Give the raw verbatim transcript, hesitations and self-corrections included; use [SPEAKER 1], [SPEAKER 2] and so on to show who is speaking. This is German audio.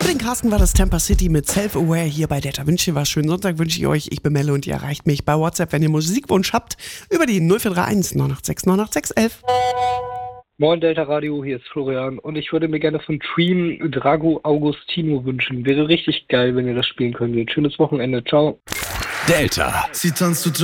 [SPEAKER 1] Für den Carsten war das Tampa City mit Self-Aware hier bei Delta. Wünsche dir was. Schönen Sonntag wünsche ich euch. Ich bin Melle und ihr erreicht mich bei WhatsApp, wenn ihr Musikwunsch habt, über die null vier drei eins neun acht sechs neun acht sechs elf.
[SPEAKER 2] Moin Delta Radio, hier ist Florian und ich würde mir gerne von Dream Drago Augustino wünschen. Wäre richtig geil, wenn ihr das spielen könntet. Schönes Wochenende, ciao.
[SPEAKER 3] Delta. Sie tanzt zu